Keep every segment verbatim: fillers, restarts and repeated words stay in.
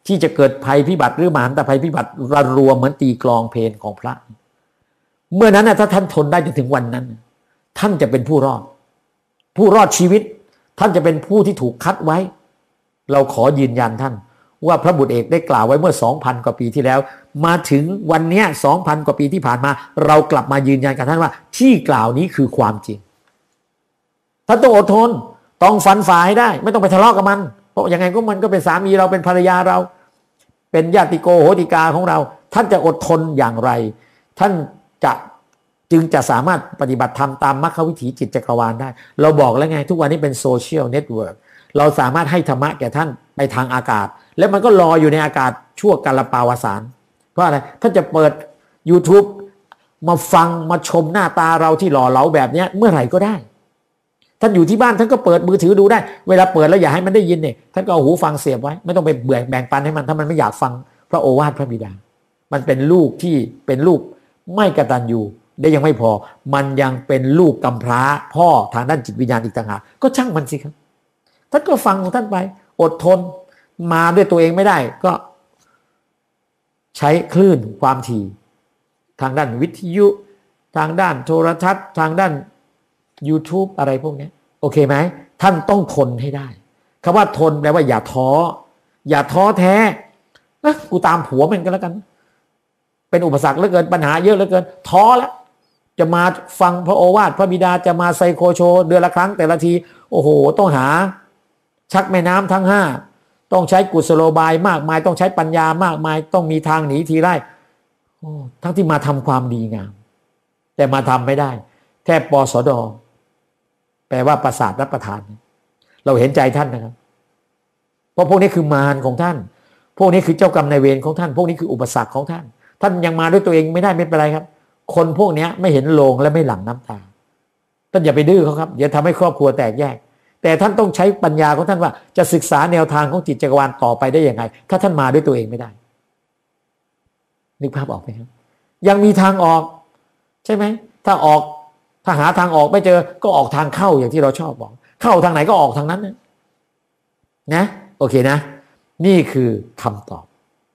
ที่จะเกิดภัยพิบัติหรือมหันตภัยพิบัติระรวมเหมือนตีกลองเพลงของพระเมื่อนั้นนะถ้าท่านทนได้จนถึงวันนั้นท่านจะเป็นผู้รอดผู้รอดชีวิตท่านจะเป็นผู้ที่ถูกคัดไว้เราขอยืนยันท่านว่าพระบุตรเอกได้กล่าวไว้เมื่อ สองพัน กว่าปีที่แล้วมาถึงวันนี้ สองพัน กว่าปีที่ผ่านมาเรากลับมายืนยันกับท่านว่าที่กล่าวนี้คือความจริงท่านต้องอดทนต้องฟันฝ่าให้ได้ไม่ต้องไปทะเลาะกับมันเพราะยังไงก็มันก็เป็นสามีเราเป็นภรรยาเราเป็นญาติโกโหติกาของเราท่านจะอดทนอย่างไรท่านจะจึงจะสามารถปฏิบัติธรรมตามมรรควิถีจิตจักรวาลได้เราบอกแล้วไงทุกวันนี้เป็นโซเชียลเน็ตเวิร์กเราสามารถให้ธรรมะแก่ท่านไปทางอากาศแล้วมันก็รออยู่ในอากาศชั่วกาลปาวสารเพราะอะไรท่านจะเปิด YouTube มาฟังมาชมหน้าตาเราที่หล่อเหลาแบบนี้เมื่อไหร่ก็ได้ท่านอยู่ที่บ้านท่านก็เปิดมือถือดูได้เวลาเปิดแล้วอย่าให้มันได้ยินเนี่ยท่านก็เอาหูฟังเสียบไว้ไม่ต้องไปเบื่อแบ่งปันให้มันถ้ามันไม่อยากฟังพระโอวาทพระบิดามันเป็นลูกที่เป็นลูกไม่กตัญญูได้ยังไม่พอมันยังเป็นลูกกำพร้าพ่อทางด้านจิตวิญญาณอีกต่างหากก็ช่างมันสิครับท่านก็ฟังของท่านไปอดทนมาด้วยตัวเองไม่ได้ก็ใช้คลื่นความถี่ทางด้านวิทยุทางด้านโทรทัศน์ทางด้าน YouTube อะไรพวกนี้โอเคไหมท่านต้องทนให้ได้คำว่าทนแปลว่าอย่าท้ออย่าท้อแท้นะกูตามผัวมันก็แล้วกันเป็นอุปสรรคเหลือเกินปัญหาเยอะเหลือเกินท้อแล้วจะมาฟังพระโอวาทพระบิดาจะมาไซโคโชเดือนละครั้งแต่ละทีโอ้โหต้องหาชักแม่น้ำทั้งห้าต้องใช้กุศโลบายมากมายต้องใช้ปัญญามากมายต้องมีทางหนีทีไล่ทั้งที่มาทำความดีงามแต่มาทำไม่ได้แค่ปสดแปลว่าประสาทรับประทานเราเห็นใจท่านนะครับเพราะพวกนี้คือมารของท่านพวกนี้คือเจ้ากรรมนายเวรของท่านพวกนี้คืออุปสรรคของท่านท่านยังมาด้วยตัวเองไม่ได้ไม่เป็นไรครับคนพวกนี้ไม่เห็นโลงและไม่หลั่งน้ำตาท่านอย่าไปดื้อเขาครับอย่าทำให้ครอบครัวแตกแยกแต่ท่านต้องใช้ปัญญาของท่านว่าจะศึกษาแนวทางของจิตจักรวาลต่อไปได้ยังไงถ้าท่านมาด้วยตัวเองไม่ได้นึกภาพออกไหมครับยังมีทางออกใช่ไหมถ้าออกถ้าหาทางออกไม่เจอก็ออกทางเข้าอย่างที่เราชอบบอกเข้าทางไหนก็ออกทางนั้นนะนะโอเคนะนี่คือคำตอบ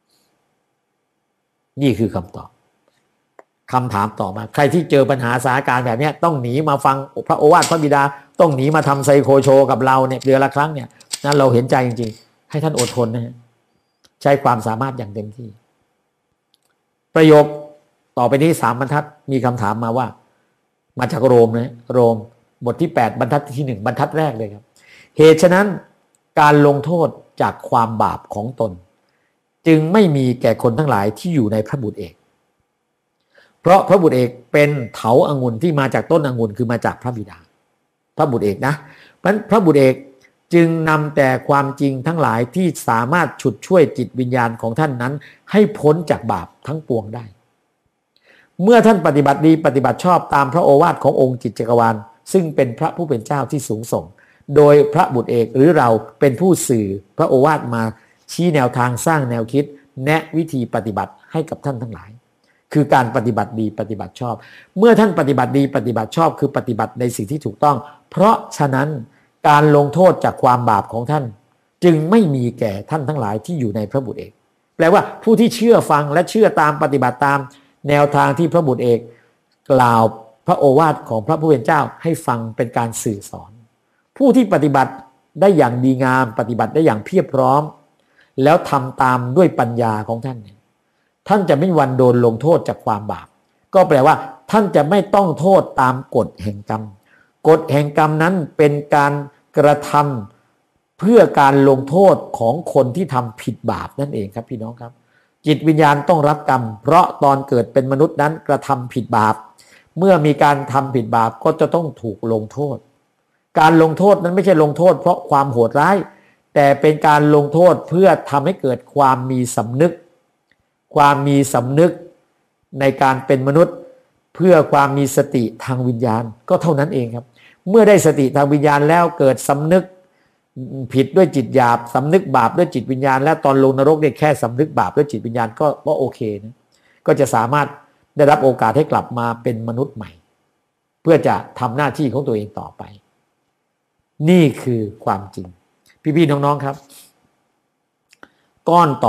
นี่คือคำตอบคำถามต่อมาใครที่เจอปัญหาสถานการณ์แบบนี้ต้องหนีมาฟังพระโอวาทพระบิดาต้องหนีมาทำไซโคโชกับเราเนี่ยเดือนละครั้งเนี่ยนั้นเราเห็นใจจริงๆให้ท่านอดทนนะใช้ความสามารถอย่างเต็มที่ประโยคต่อไปนี้สามบรรทัดมีคำถามมาว่ามาจากโรมนะโรมบทที่แปดบรรทัดที่หนึ่งบรรทัดแรกเลยครับเหตุฉะนั้นการลงโทษจากความบาปของตนจึงไม่มีแก่คนทั้งหลายที่อยู่ในพระบุตรเอกเพราะพระบุตรเอกเป็นเถาองุ่นที่มาจากต้นองุ่นคือมาจากพระบิดาพระบุตรเอกนะเพราะพระบุตรเอกจึงนำแต่ความจริงทั้งหลายที่สามารถฉุดช่วยจิตวิญญาณของท่านนั้นให้พ้นจากบาปทั้งปวงได้เมื่อท่านปฏิบัติดีปฏิบัติชอบตามพระโอวาทขององค์จิตจักรวาลซึ่งเป็นพระผู้เป็นเจ้าที่สูงส่งโดยพระบุตรเอกหรือเราเป็นผู้สื่อพระโอวาทมาชี้แนวทางสร้างแนวคิดแนะวิธีปฏิบัติให้กับท่านทั้งหลายคือการปฏิบัติดีปฏิบัติชอบเมื่อท่านปฏิบัติดีปฏิบัติชอบคือปฏิบัติในสิ่งที่ถูกต้องเพราะฉะนั้นการลงโทษจากความบาปของท่านจึงไม่มีแก่ท่านทั้งหลายที่อยู่ในพระบุตรเอกแปลว่าผู้ที่เชื่อฟังและเชื่อตามปฏิบัติตามแนวทางที่พระบุตรเอกกล่าวพระโอวาทของพระผู้เป็นเจ้าให้ฟังเป็นการสื่อสอนผู้ที่ปฏิบัติได้อย่างดีงามปฏิบัติได้อย่างเพียบพร้อมแล้วทำตามด้วยปัญญาของท่านท่านจะไม่วันโดนลงโทษจากความบาปก็แปลว่าท่านจะไม่ต้องโทษตามกฎแห่งกรรมกฎแห่งกรรมนั้นเป็นการกระทำเพื่อการลงโทษของคนที่ทำผิดบาปนั่นเองครับพี่น้องครับจิตวิญญาณต้องรับกรรมเพราะตอนเกิดเป็นมนุษย์นั้นกระทำผิดบาปเมื่อมีการทำผิดบาปก็จะต้องถูกลงโทษการลงโทษนั้นไม่ใช่ลงโทษเพราะความโหดร้ายแต่เป็นการลงโทษเพื่อทำให้เกิดความมีสำนึกความมีสำนึกในการเป็นมนุษย์เพื่อความมีสติทางวิญญาณก็เท่านั้นเองครับเมื่อได้สติทางวิญญาณแล้วเกิดสำนึกผิดด้วยจิตหยาบสำนึกบาปด้วยจิตวิญญาณและตอนลงนรกเนี่ยแค่สำนึกบาปด้วยจิตวิญญาณก็ก็โอเคนะก็จะสามารถได้รับโอกาสให้กลับมาเป็นมนุษย์ใหม่เพื่อจะทำหน้าที่ของตัวเองต่อไปนี่คือความจริงพี่ๆน้องๆครับก้อนต่อ